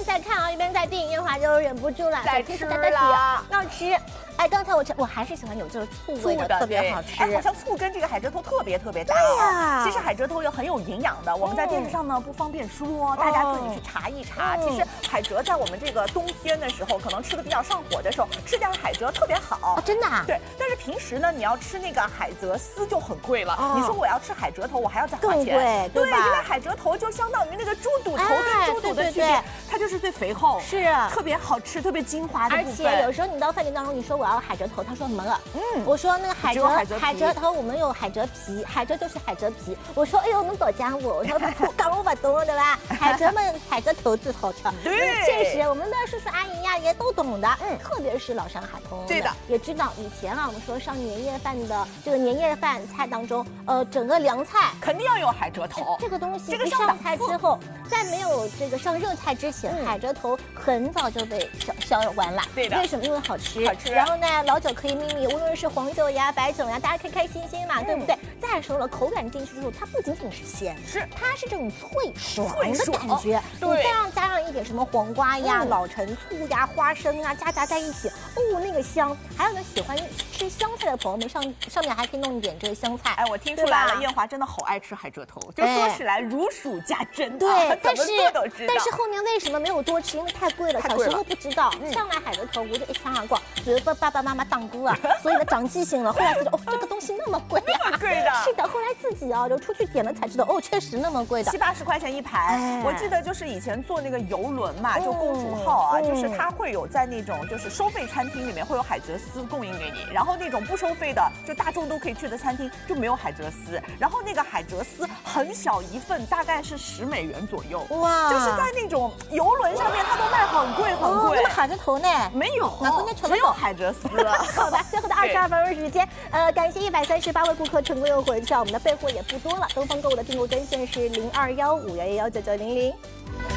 在看啊，一边在电影，月华就忍不住了， 在吃了， 要吃。哎，刚才我还是喜欢有就是醋味的，特别好吃。 哎，好像醋跟这个海蜇头特别搭。对呀， 其实海蜇头也很有营养的，我们在电视上呢不方便说，大家自己去查一查。其实海蜇在我们这个冬天的时候，可能吃的比较上火的时候，吃点海蜇特别好。 哦，真的啊？ 对，但是平时呢，你要吃那个海蜇丝就很贵了。你说我要吃海蜇头，我还要再花钱。 更贵，对吧？ 因为海蜇头就相当于那个猪肚头跟猪肚的区别，它就是最肥厚， 是特别好吃、特别精华的部分。 而且有时候你到饭店当中，你说我要海蜇头，他说没了。我说那个海蜇头，我们有海蜇皮，海蜇就是海蜇皮。我说哎呦，侬多讲我说讲我不懂对吧？海蜇们海蜇头最好吃。 对， 确实，我们的叔叔阿姨呀也都懂的。特别是老上海朋友们， 对的， 也知道以前啊，我们说上年夜饭的这个年夜饭菜当中，整个凉菜肯定要有海蜇头。 这个东西一上菜之后，在没有这个上热菜之前，海蜇头很早就被消完了。 对的， 为什么？因为好吃。 好吃。 然后呢，老酒可以秘密，无论是黄酒呀、白酒呀，大家开开心心嘛，对不对？再说了，口感进去之后，它不仅仅是鲜，它是这种脆爽的感觉。你再加上一点什么黄瓜呀、老陈醋呀、花生啊，夹在一起，哦，那个香。还有呢，喜欢吃香菜的朋友们，上面还可以弄一点这个香菜。 哎，我听出来了，艳华真的好爱吃海蜇头，就说起来如数家珍。 对，但是后面为什么没有多吃？因为太贵了，小时候不知道。上来海蜇头，我就一抢而过，觉得爸爸妈妈当哥啊，所以呢长记性了。后来知道哦，这个东西那么贵啊， 贵的。 是的，后来自己啊就出去点了才知道，哦，确实那么贵的 ，70、80块钱一盘。我记得就是以前坐那个游轮嘛，就公主号啊，就是它会有在那种就是收费餐厅里面会有海蜇丝供应给你，然后那种不收费的就大众都可以去的餐厅就没有海蜇丝，然后那个海蜇丝很小一份，大概是10美元左右。哇，就是在那种游轮上面它都卖很贵很贵。 那么海蜇头呢？ 没有，只有海蜇丝。 好吧，最后的22分钟时间，感谢138位顾客成功又回去，我们的备货也不多了。东方购物的订购专线是021511199000。